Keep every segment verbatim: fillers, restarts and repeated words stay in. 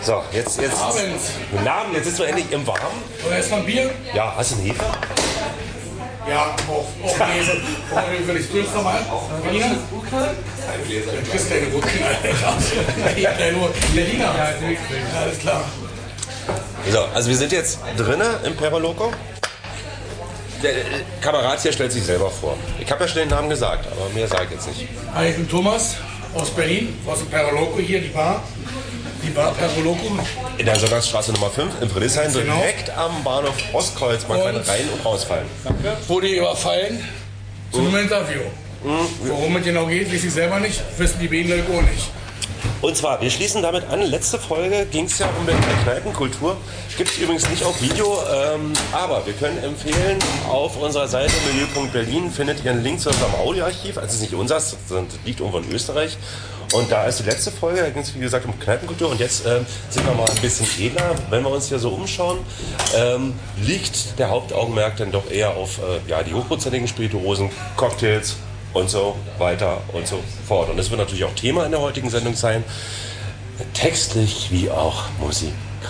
So, jetzt, jetzt. Abend. Guten Abend, jetzt sitzen wir endlich im Warmen. Oder erstmal ein Bier? Ja, hast du einen Hefe? Ja, auch, auch Käse. Warum will ich du jetzt nochmal? Berliner? Du kriegst keine Wurzeln, Alter. Ich hab ja nur Berliner. Ja, alles klar. So, also wir sind jetzt drinnen im Peroloco. Der Kamerad hier stellt sich selber vor. Ich habe ja schon den Namen gesagt, aber mehr sage ich jetzt nicht. Hi, ich bin Thomas aus Berlin, aus dem Peroloco hier, die Bar. Die Bar Peroloco. In der Sonntagsstraße Nummer fünf in Friedrichshain, Genau. direkt am Bahnhof Ostkreuz. Man kann Und- rein und rausfallen. Wurde überfallen zu einem Interview. Worum es genau geht, weiß ich selber nicht, wissen die beiden Leute auch nicht. Und zwar, wir schließen damit an. Letzte Folge ging es ja um Berliner Kneipenkultur. Gibt es übrigens nicht auf Video, ähm, aber wir können empfehlen, auf unserer Seite milieu punkt berlin findet ihr einen Link zu unserem Audioarchiv. Also es ist nicht unseres, sondern das liegt irgendwo in Österreich. Und da ist die letzte Folge, da ging es wie gesagt um Kneipenkultur. Und jetzt ähm, sind wir mal ein bisschen edler. Wenn wir uns hier so umschauen, ähm, liegt der Hauptaugenmerk dann doch eher auf äh, ja, die hochprozentigen Spirituosen, Cocktails und so weiter und so fort. Und das wird natürlich auch Thema in der heutigen Sendung sein. Textlich wie auch musikalisch.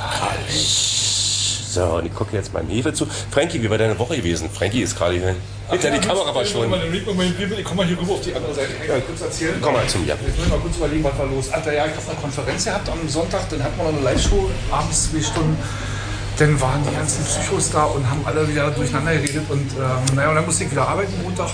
So, und ich gucke jetzt meinem Hefe zu. Frankie, wie war deine Woche gewesen? Frankie ist gerade hier hinter die Kamera verschwunden. Ich komme mal hier rüber auf die andere Seite. Ich kann kurz erzählen. Komm mal zu mir. Jetzt müssen wir mal kurz überlegen, was war los. Alter, ja, ich habe eine Konferenz gehabt am Sonntag, dann hatten wir noch eine Live-Show, abends zwei Stunden. Dann waren die ganzen Psychos da und haben alle wieder durcheinander geredet. Und ähm, naja, und dann musste ich wieder arbeiten Montag.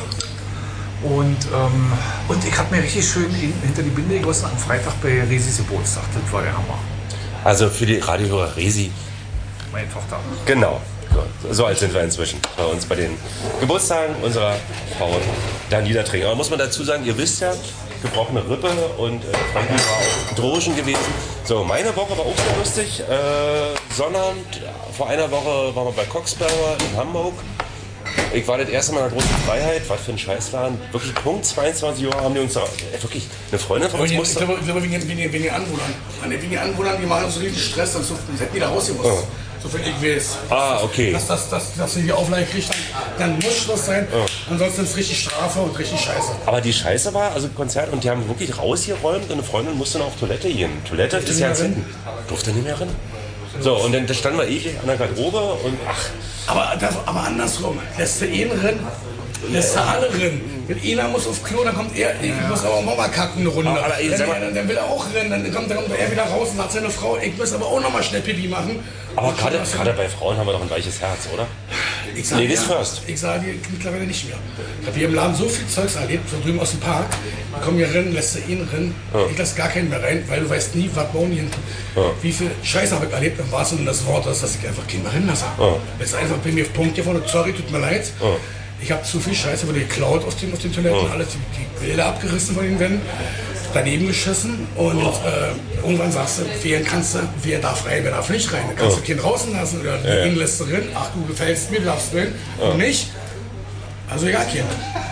Und, ähm, und ich habe mir richtig schön in, hinter die Binde gegossen am Freitag bei Resis Geburtstag. Das war der Hammer. Also für die Radiohörer Resi. Meine Tochter. Genau. So, so alt sind wir inzwischen bei uns bei den Geburtstagen unserer Frauen da niedertrinken. Aber muss man dazu sagen, ihr wisst ja, gebrochene Rippe und äh, Frankie war auch Drogen gewesen. So, meine Woche war auch sehr lustig. Äh, Sonnabend, vor einer Woche waren wir bei Coxberger in Hamburg. Ich war das erste Mal in der großen Freiheit, was für ein Scheißladen. Wirklich Punkt zweiundzwanzig Uhr haben die uns da, äh, wirklich, eine Freundin von uns Ich musste... glaube, ich glaube wegen, wegen, wegen den Anwohnern. An den- Wegen den Anwohnern, die machen so riesen Stress, sonst hätten die da rausgemusst. Oh. So viel ich weiß. Ah, okay. Dass, dass, dass, dass sie die Auflage kriegt, dann, dann muss Schluss sein. Ansonsten ist es richtig Strafe und richtig Scheiße. Aber die Scheiße war, also Konzert, und die haben wirklich rausgeräumt und eine Freundin musste noch auf Toilette gehen. Toilette ist ja nicht mehr hinten. Durfte nicht mehr rein. So, und dann da standen wir ewig an der Garderobe und ach, Aber, das, aber andersrum, lässt du ihn rennen, lässt du alle rennen. Wenn einer muss auf Klo, dann kommt er, ich muss aber auch mal kacken eine Runde. Aber, ey, dann, sag mal- dann, dann will er auch rennen, dann kommt, dann kommt er wieder raus und sagt seine Frau, ich muss aber auch noch mal schnell Pipi machen. aber Und gerade schon- gerade bei Frauen haben wir doch ein weiches Herz, oder? Ich sage Ladies ja, first. Ich sage dir mittlerweile nicht mehr. Ich habe hier im Laden so viel Zeugs erlebt, so drüben aus dem Park. Ich komme hier rein, lässt du ihn rein. Ich lasse gar keinen mehr rein, weil du weißt nie, was bauen die hinten. Wie viel Scheiße habe ich erlebt, im wahrsten Sinne des Wortes, dass ich einfach keinen mehr reinlasse. Das ist einfach bei mir auf Punkt hier vorne, sorry, tut mir leid. Ich habe zu viel Scheiße wurde geklaut auf den, auf den Toiletten, alles die, die Bilder abgerissen von den Wänden, daneben geschissen und äh, irgendwann sagst du, wer kannst du, wer darf rein, wer darf nicht rein. Dann kannst du keinen draußen lassen oder Ja. ihn lässt du drin, ach du gefällst mir, du darfst drin und nicht. Also egal, keinen.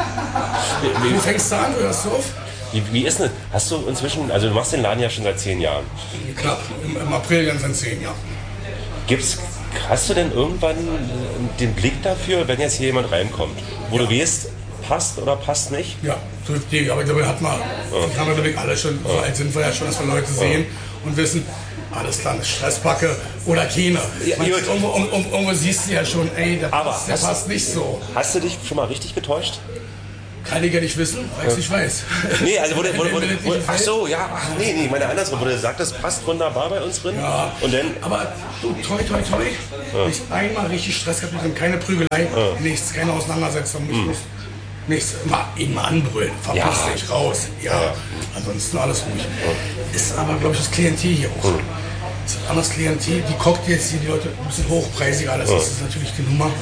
Wie, Du fängst da an, du hörst auf. wie, wie ist denn, hast du inzwischen, also du machst den Laden ja schon seit zehn Jahren. Knapp, im, im April dann sind zehn Jahre. Gibt's, hast du denn irgendwann äh, den Blick dafür, wenn jetzt hier jemand reinkommt, wo du weißt, passt oder passt nicht? Ja, so die, aber ich glaube, hat man, die haben wir glaube ich alle schon, so alt sind wir ja schon, dass wir Leute sehen und wissen, alles klar, eine Stresspacke oder keine. Ja, Man, gut. irgendwo, irgendwo, irgendwo siehst du ja schon, ey, der, Aber passt, der hast- passt nicht so. Hast du dich schon mal richtig getäuscht? Kann ich ja nicht wissen, weil ich es nicht weiß. Nee, also wurde, wurde, Wenn- wurde, wenn es wurde nicht ach gefällt. so, ja, ach nee, nee, meine andersrum, wurde gesagt, das passt wunderbar bei uns drin. Ja. Und dann, Aber du, toi, toi, toi, nicht einmal richtig Stress gehabt, mit keine Prügelei, nichts, keine Auseinandersetzung, ich muss nichts, mal ihn mal anbrüllen, verpiss Ja. dich raus, ja, ansonsten alles ruhig. Ist aber, glaube ich, das Klientel hier auch. Ist ein anderes Klientel, die Cocktails hier, die Leute ein bisschen hochpreisiger, alles, das ist natürlich die Nummer.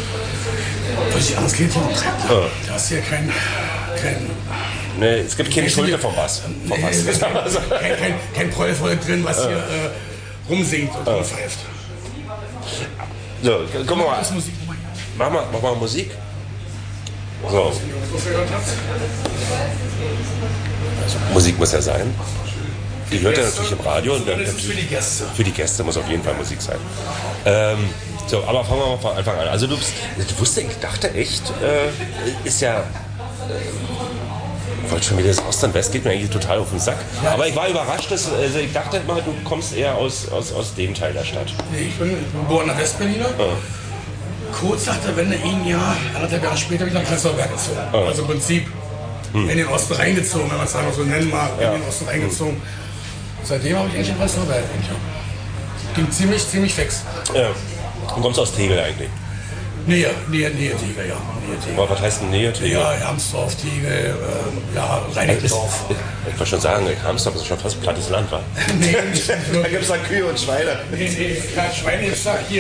Weil sich anderes Klientel treibt. Ne? Da ist hier kein, kein nee, es gibt keine Schulte vom Bass. Vom Bass. Nee, kein, kein, kein Prollvolk drin, was hier äh, rumsingt und rumpfeift. So, guck mal, Das Musik nochmal hier. mach mal, mach mal Musik. So, also, Musik muss ja sein. Die hört ja natürlich im Radio. Und dann Das ist für die Gäste. für die Gäste muss auf jeden Fall Musik sein. Ähm, so, aber fangen wir mal von Anfang an. Also du, bist, du wusstest, ich dachte echt, äh, ist ja Ich wollte schon wieder, das Ost und West geht mir eigentlich total auf den Sack. Ja. Aber ich war überrascht, dass, also ich dachte immer, du kommst eher aus, aus, aus dem Teil der Stadt. Nee, ich bin geborener Westberliner. Ja. Kurz nach der Wende, ein Jahr, anderthalb Jahre später, bin ich nach Prenzlauer Berg gezogen. Ja. Also im Prinzip hm. in den Osten reingezogen, wenn man es einfach so nennen mag, ja. in den Osten reingezogen. Hm. Seitdem habe ich eigentlich in Prenzlauer Berg. Ging ziemlich, ziemlich fix. Ja. Du kommst aus Tegel eigentlich? Nähe, Nähe, Nähe Tegel, ja. Nähe Tegel. Was heißt denn Nähe Tegel? Ja, Hermsdorf, Tegel, äh, ja, Reinickendorf. Ich wollte schon sagen, Hermsdorf ist schon fast plattes Land, wa? Nee, nicht da gibt es da Kühe und Schweine. Nee, nee, kein Schweine ist da hier.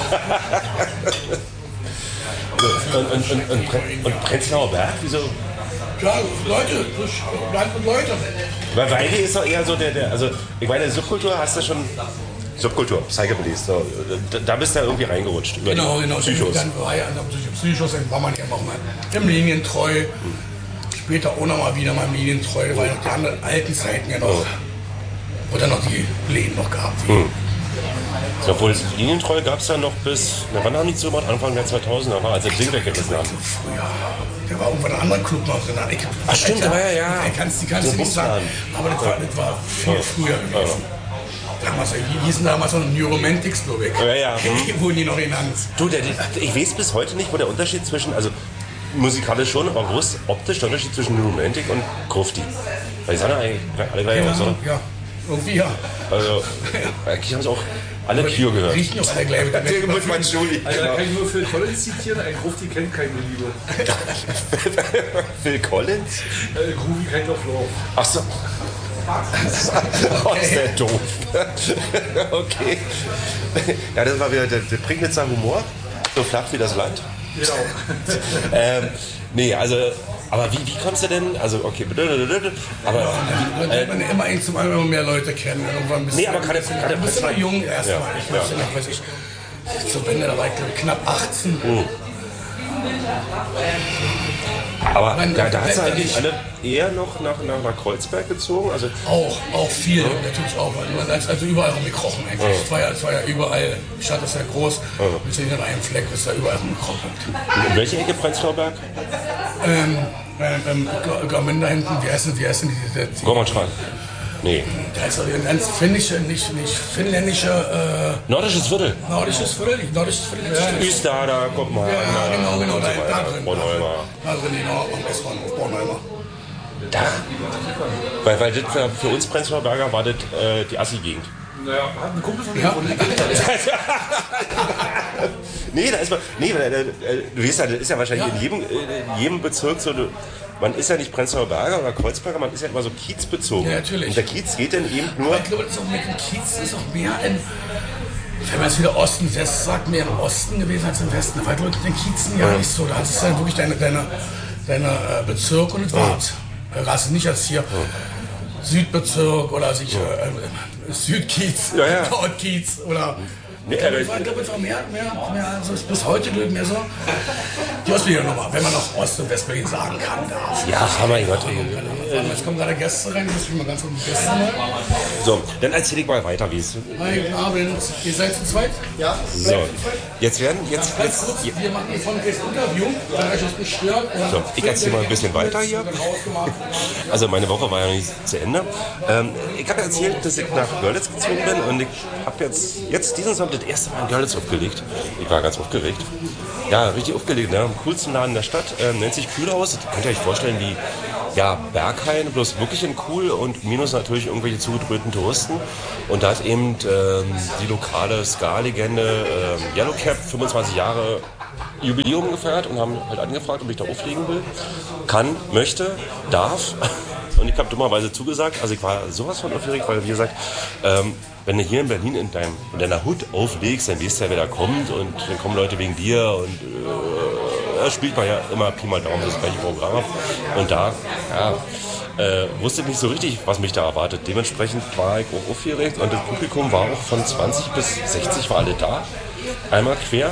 und, und, und, und, und Prenzlauer Berg, wieso? Ja, Leute, Land und Leute. Weil Weidi ist doch eher so der, der, also ich meine, Subkultur hast du schon... Subkultur, Psychobillies, so. da, da bist du ja irgendwie reingerutscht. Über genau, genau. Psychos. Dann war ja also Psychos, dann war man ja auch mal im Linientreu. Hm. Später auch noch mal wieder mal im Linientreu, weil die anderen alten Zeiten ja noch, oh. wo dann noch die Läden noch gab. Hm. Obwohl, Linientreu gab es ja noch bis, na, wann haben die zugemacht? Anfang der zweitausender, als sie das Ding weggerissen haben. Früher, da war irgendwann ein anderer Club noch drin. Ich, Ach stimmt, da war ja, ja. Ich kannst, die kannst du nicht sagen, aber das war, das war viel ja. früher gewesen. Ja. Damals, die hießen damals noch New Romantics, glaube ich. Ja, ja. Hm. Wurden die noch genannt. Du, der, ich weiß bis heute nicht, wo der Unterschied zwischen, also musikalisch schon, aber wo ist optisch der Unterschied zwischen New Romantic und Grufti? Weil die sahen eigentlich alle gleich ja, aus, oder? Ja, irgendwie ja. Also, eigentlich haben sie auch alle Kio gehört. Riechen auch alle gleich. Der muss man Juli. Also, da kann ich nur Phil Collins zitieren, ein Grufti kennt keine Liebe. Phil Collins? Äh, Groovy Kind of Love. Ach so. Oh, ist der doof. Okay. Ja, das war wieder der, der Prignitzer Humor. So flach wie das Land. Genau. ähm, nee, also, aber wie, wie kommst du denn, also okay, aber... Ja, dann lernt man immer ein zum anderen mehr Leute kennen. Irgendwann bist nee, aber kann du ein bisschen noch jung erstmal. Ja, ich weiß ja. nicht, weiß ich, zur Wende, da war ich glaube knapp achtzehn. Hm. Aber Man, da, da hat es eigentlich alle eher noch nach, nach, nach Kreuzberg gezogen? Also auch, auch viel, ja. natürlich auch. Also, also überall rumgekrochen eigentlich. Ja. Es, war ja, es war ja überall, die Stadt ist ja groß, ja. wir sind in einem Fleck, ist da überall rumgekrochen. In welche Ecke Prenzlauer Berg? Ähm, ähm, ähm da hinten, wie heißen wie heißen die? die Gormanschrein. Nee. Da ist ein ganz finnische, nicht, nicht finnländische... Äh, nordisches Viertel. Nordisches Viertel, nicht nordisches Viertel. Ja, Üster, da kommt man. Ja, ja, genau, genau, da, so da drin. Bornholmer. Da drin, genau, am S-Bahn, Bornholmer. Da? Weil, weil das für, für uns Prenzlauer Berger war das äh, die Assi-Gegend. Naja, hat ein Kumpel von mir. Ja. nee, da ist man. Nee, du weißt ja, das ist ja wahrscheinlich ja. in jedem, in jedem Bezirk so. Man ist ja nicht Prenzlauer Berger oder Kreuzberger, man ist ja immer so kiezbezogen. Ja, natürlich. Und der Kiez geht dann eben nur. Aber ich glaube, das ist auch mit dem Kiez ist auch mehr ein. Wenn man es wieder Osten, West sagt, mehr im Osten gewesen als im Westen. Weil du mit den Kiezen ja, ja nicht so. Da hast du dann wirklich deine, deine, deine Bezirk und das war's. Ja. Da hast du nicht als hier. Ja. Südbezirk oder sich ja. äh, Südkiez, ja, ja. Nordkiez oder. Ich glaube, es war, glaub, es war mehr, mehr, mehr also bis heute mehr so. Die Ostberliner nochmal, wenn man noch Ost- und Westberlin sagen kann, darf. Ja, mein Gott. Jetzt kommen gerade Gäste rein, ich muss mal ganz kurz die Gäste mal. So, dann erzähl ich mal weiter, wie es. Guten Abend, ihr seid zu zweit? Ja. So, jetzt werden, jetzt, ganz kurz, jetzt, wir machen von das Interview, wenn euch das nicht stört. So, ich erzähl mal ein bisschen weiter hier. Also meine Woche war ja noch nicht zu Ende. Ähm, ich habe erzählt, dass ich nach Görlitz gezogen bin und ich habe jetzt, jetzt diesen Sonntag das erste Mal in Görlitz aufgelegt. Ich war ganz aufgeregt. Ja, richtig aufgelegt, ne? Am coolsten Laden der Stadt. Ähm, nennt sich Kühlhaus. Das könnt ihr euch vorstellen wie ja, Berghain, bloß wirklich in cool und minus natürlich irgendwelche zugedröhnten Touristen. Und da ist eben ähm, die lokale Ska-Legende ähm, Yellowcap fünfundzwanzig Jahre Jubiläum gefeiert und haben halt angefragt, ob ich da auflegen will. Kann, möchte, darf. Und ich habe dummerweise zugesagt. Also ich war sowas von aufgeregt, weil wie gesagt, ähm, wenn du hier in Berlin in, deinem, in deiner Hut auflegst, dann weißt du ja, wer da kommt und dann kommen Leute wegen dir und äh, da spielt man ja immer Pi mal Daumen das gleiche Programm. Und da, ja, äh, wusste ich nicht so richtig, was mich da erwartet. Dementsprechend war ich auch aufgeregt und das Publikum war auch von zwanzig bis sechzig war alle da. Einmal quer.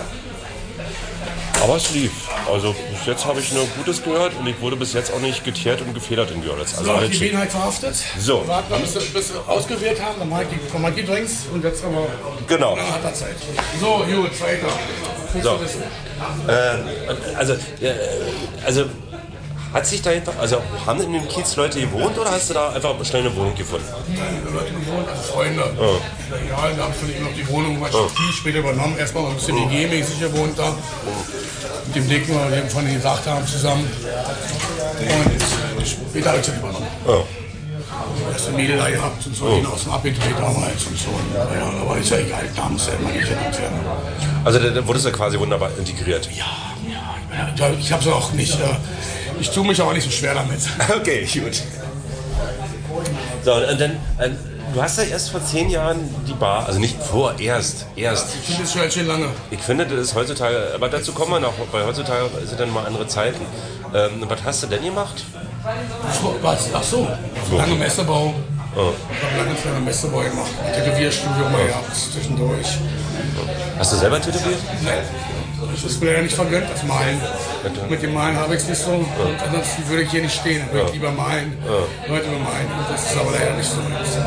Aber es lief. Also bis jetzt habe ich nur Gutes gehört und ich wurde bis jetzt auch nicht geteert und gefedert in Görlitz. Also so, die Gelegenheit verhaftet. So. Wir warten, bis, bis wir ausgewählt haben, dann mache ich die Marquis-Drinks und jetzt aber genau. Dann hat er Zeit. So, gut, weiter. So. Äh, also, äh, also Hat sich da hinter, also haben in dem Kiez Leute gewohnt oder hast du da einfach schnell eine Wohnung gefunden? Ja, Leute gewohnt, also Freunde. Oh. Ja, da habe ich von ihm noch die Wohnung, was oh. viel später übernommen. Erstmal ein bisschen hygienemäßig gewohnt da. Mit dem Dicken, weil wir von den gesagt haben, zusammen. Und äh, später habe ich es übernommen. Oh. Erste Mädel da gehabt und so, oh. den aus dem abgedreht damals und so. Ja, aber ist ja egal, da muss ja immer nicht werden. Also da wurdest du quasi wunderbar integriert? Ja, ja. Ich habe es auch nicht. Äh, ich tue mich aber nicht so schwer damit. Okay, gut. So, und dann, äh, du hast ja erst vor zehn Jahren die Bar, also nicht vorerst, erst. Ich finde das schon ganz schön lange. Ich finde, das ist heutzutage, aber dazu kommen wir noch, weil heutzutage sind dann mal andere Zeiten. Ähm, was hast du denn gemacht? Was? Ach so, lange Messerbau. Oh. Ich habe lange Zeit Messerbau gemacht. Tätowierstudio mal gehabt, zwischendurch. Hast du selber tätowiert? Nein. Das ist mir ja nicht vergönnt, das Malen. Mit dem Malen habe ich es nicht so. Und ansonsten würde ich hier nicht stehen. Ich würde lieber malen, Leute bemalen. Und das ist aber leider nicht so.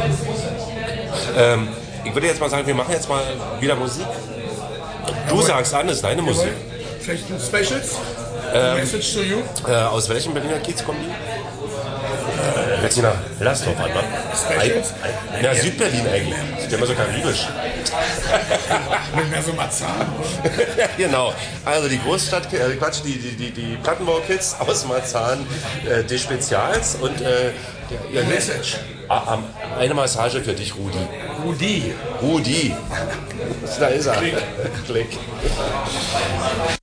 Ähm, ich würde jetzt mal sagen, wir machen jetzt mal wieder Musik. Du Jawohl. Sagst an, das ist deine Musik. Vielleicht ein Specials? Ähm, Message to you? Äh, aus welchem Berliner Kiez kommen die? Äh, Hört sich nach Hellersdorf an, ne? Specials? Ja, Südberlin eigentlich. Das ist ja immer so karibisch. Nicht mehr so Marzahn. Genau. Also die Großstadt, äh, Quatsch, die, die, die, die Plattenbau-Kids aus Marzahn, äh, des Spezials und äh, der Message. Ah, eine Massage für dich, Rudi. Rudi. Rudi. Da ist er. Klick. Klick.